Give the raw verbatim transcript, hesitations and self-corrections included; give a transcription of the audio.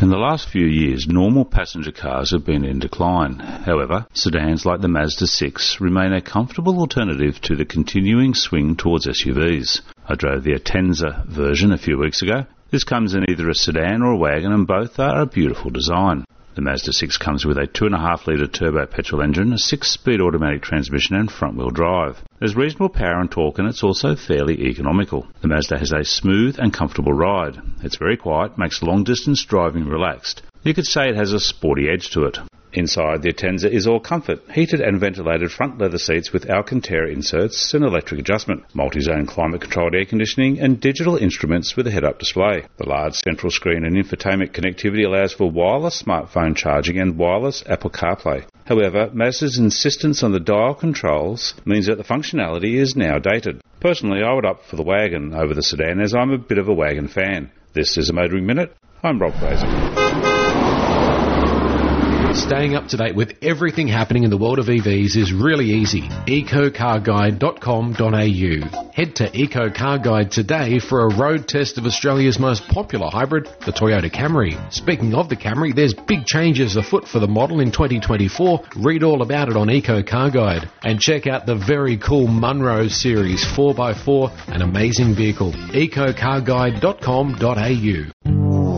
In the last few years, normal passenger cars have been in decline. However, sedans like the Mazda six remain a comfortable alternative to the continuing swing towards S U Vs. I drove the Atenza version a few weeks ago. This comes in either a sedan or a wagon, and both are a beautiful design. The Mazda six comes with a two point five litre turbo petrol engine, a six-speed automatic transmission and front-wheel drive. There's reasonable power and torque, and it's also fairly economical. The Mazda has a smooth and comfortable ride. It's very quiet, makes long-distance driving relaxed. You could say it has a sporty edge to it. Inside, the Atenza is all comfort, heated and ventilated front leather seats with Alcantara inserts and electric adjustment, multi-zone climate-controlled air conditioning and digital instruments with a head-up display. The large central screen and infotainment connectivity allows for wireless smartphone charging and wireless Apple CarPlay. However, Mazda's insistence on the dial controls means that the functionality is now dated. Personally, I would opt for the wagon over the sedan, as I'm a bit of a wagon fan. This is a Motoring Minute. I'm Rob Fraser. Staying up to date with everything happening in the world of E Vs is really easy. eco car guide dot com dot a u. Head to EcoCarGuide today for a road test of Australia's most popular hybrid, the Toyota Camry. Speaking of the Camry, there's big changes afoot for the model in twenty twenty-four. Read all about it on EcoCarGuide. And check out the very cool Munro Series four by four, an amazing vehicle. eco car guide dot com dot a u.